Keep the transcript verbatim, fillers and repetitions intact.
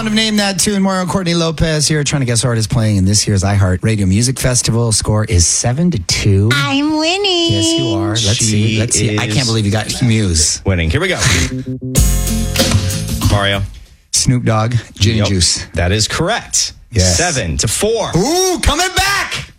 round of Name That Tune. Mario Courtney Lopez here trying to guess what artist playing in this year's iHeartRadio Music Festival. Score is seven to two. I'm winning. Yes, you are. Let's She see. Let's see. I is can't believe you got Muse. Winning. Here we go. Mario. Snoop Dogg, Gin Yep. and Juice. That is correct. Yes. Seven to four. Ooh, coming back.